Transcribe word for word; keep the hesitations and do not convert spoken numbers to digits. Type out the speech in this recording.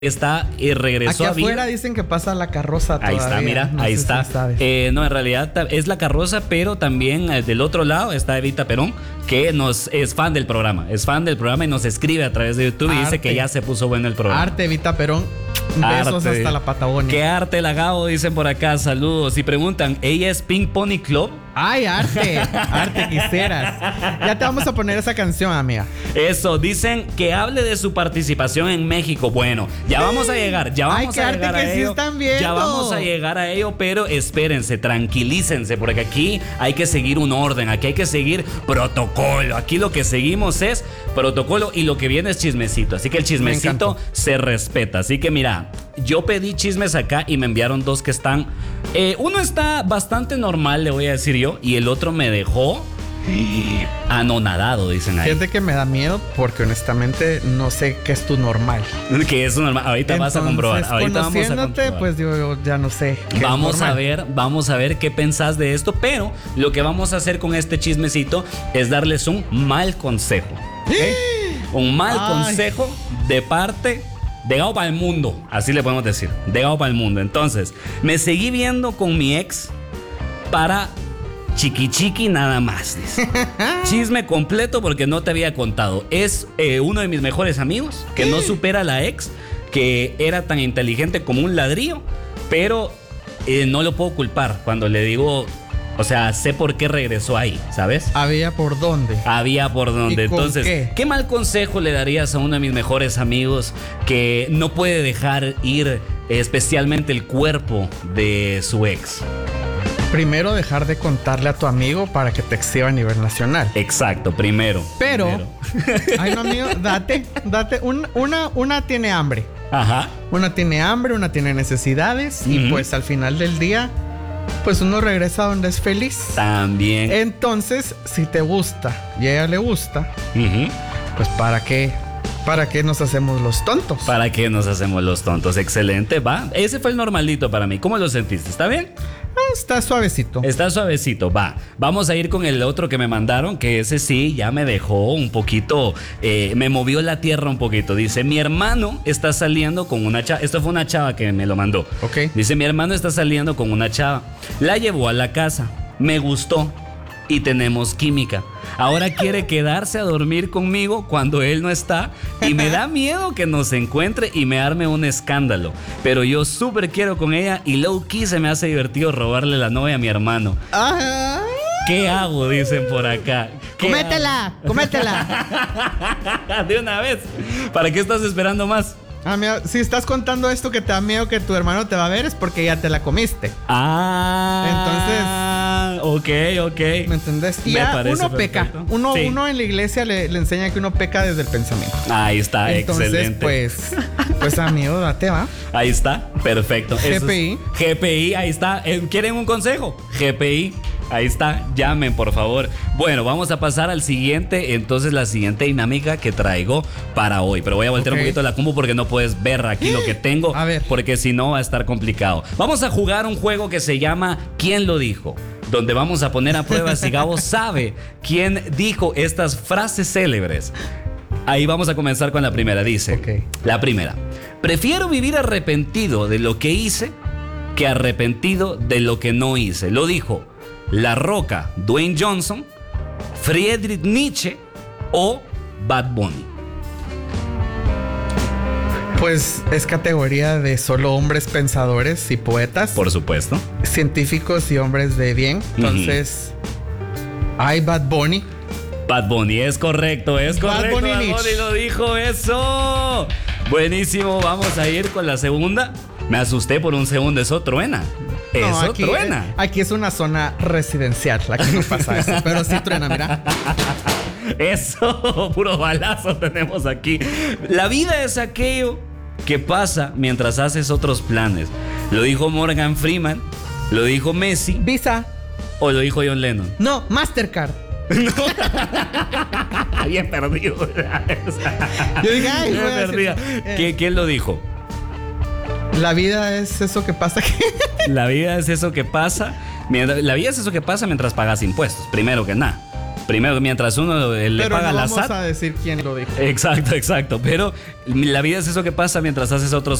está y regresó aquí a afuera vida. Dicen que pasa la carroza todavía. Ahí está, mira, no ahí sé está. Si sabes. Eh, no, en realidad es la carroza, pero también eh, del otro lado está Evita Perón, que nos es fan del programa, es fan del programa y nos escribe a través de YouTube y Arte. dice que ya se puso bueno el programa. Arte, Evita Perón. Besos Arte. hasta la Patagonia. Qué arte lagado, dicen por acá, saludos. Y preguntan, ¿ella es Pink Pony Club? Ay, arte, arte quisieras. Ya te vamos a poner esa canción, amiga. Eso, dicen que hable de su participación en México. Bueno, ya vamos a llegar, ya vamos Ay, qué a arte llegar que a sí ello. están viendo. Ya vamos a llegar a ello, pero espérense, tranquilícense, porque aquí hay que seguir un orden, aquí hay que seguir protocolo. Aquí lo que seguimos es protocolo y lo que viene es chismecito. Así que el chismecito se respeta. Así que mira, yo pedí chismes acá y me enviaron dos que están... Eh, uno está bastante normal, le voy a decir yo, y el otro me dejó anonadado, dicen ahí. Fíjate que me da miedo porque honestamente no sé qué es tu normal. Que es normal. Ahorita Entonces, vas a comprobar. Ahorita vamos a conociéndote, comprobar. pues yo, yo ya no sé. qué Vamos es a normal. ver, vamos a ver qué pensás de esto, pero lo que vamos a hacer con este chismecito es darles un mal consejo. ¿Okay? Un mal Ay. consejo de parte de Gao para el mundo, así le podemos decir, de Gao para el mundo. Entonces, me seguí viendo con mi ex para chiqui chiqui nada más, dice. Chisme completo porque no te había contado. Es eh, uno de mis mejores amigos que no supera a la ex, que era tan inteligente como un ladrillo, pero eh, no lo puedo culpar cuando le digo, o sea, sé por qué regresó ahí, ¿sabes? Había por dónde. Había por donde. ¿Y con Entonces, qué? ¿qué mal consejo le darías a uno de mis mejores amigos que no puede dejar ir eh, especialmente el cuerpo de su ex? Primero dejar de contarle a tu amigo para que te exhiba a nivel nacional. Exacto, primero. Pero, primero. ay no amigo, date, date. Un- una, una tiene hambre. Ajá. Una tiene hambre, una tiene necesidades. Y Ujú. pues al final del día, pues uno regresa donde es feliz. También. Entonces, si te gusta y a ella le gusta, Ujú. pues ¿para qué? ¿Para qué nos hacemos los tontos? ¿Para qué nos hacemos los tontos? Excelente, va. Ese fue el normalito para mí. ¿Cómo lo sentiste? ¿Está bien? Ah, está suavecito. Está suavecito, va. Vamos a ir con el otro que me mandaron, que ese sí ya me dejó un poquito, eh, me movió la tierra un poquito. Dice, mi hermano está saliendo con una chava. Esto fue una chava que me lo mandó. Ok. Dice, mi hermano está saliendo con una chava. La llevó a la casa. Me gustó. Y tenemos química. Ahora quiere quedarse a dormir conmigo cuando él no está. Y me da miedo que nos encuentre y me arme un escándalo. Pero yo súper quiero con ella y low key se me hace divertido robarle la novia a mi hermano. Ajá. ¿Qué hago? Dicen por acá. ¿Qué Cométela, cométela. hago? De una vez. ¿Para qué estás esperando más? Ah, mira, si estás contando esto que te da miedo que tu hermano te va a ver es porque ya te la comiste. Ah. Entonces. Ok, ok. ¿Me entendés? Y Me ya parece uno peca. perfecto. Uno, Sí. uno en la iglesia le, le enseña que uno peca desde el pensamiento. Ahí está, Entonces, excelente. pues, pues amigo, date, va. Ahí está, perfecto. Eso es- G P I. G P I, ahí está. Eh, ¿Quieren un consejo? G P I, ahí está. Llamen, por favor. Bueno, vamos a pasar al siguiente. Entonces, la siguiente dinámica que traigo para hoy. Pero voy a voltear Ok. un poquito la combo porque no puedes ver aquí lo que tengo. A ver. Porque si no va a estar complicado. Vamos a jugar un juego que se llama ¿Quién lo dijo? Donde vamos a poner a prueba si Gabo sabe quién dijo estas frases célebres. Ahí vamos a comenzar con la primera. Dice, Ok. la primera. Prefiero vivir arrepentido de lo que hice que arrepentido de lo que no hice. Lo dijo La Roca, Dwayne Johnson, Friedrich Nietzsche o Bad Bunny. Pues es categoría de solo hombres pensadores y poetas, Por supuesto. científicos y hombres de bien. Entonces, hay Bad Bunny. Bad Bunny, es correcto, es Bad correcto. Bunny Bad Nietzsche. Bunny lo dijo, eso. Buenísimo, vamos a ir con la segunda. Me asusté por un segundo, eso truena. Eso No, aquí, truena. eh, aquí es una zona residencial, aquí no pasa eso, pero sí truena, mira. Eso, puro balazo tenemos aquí. La vida es aquello que pasa mientras haces otros planes. Lo dijo Morgan Freeman, lo dijo Messi Visa, o lo dijo John Lennon. no, Mastercard. Bien perdido. Yo dije, ay, Bien voy a decir- perdida. eh, ¿Qué- ¿Quién lo dijo? La vida es eso que pasa que... La vida es eso que pasa. mientras- La vida es eso que pasa mientras pagas impuestos, primero que nada. Primero, mientras uno eh, le Pero paga no la vamos S A T. a decir quién lo dijo. Exacto, exacto. Pero la vida es eso que pasa mientras haces otros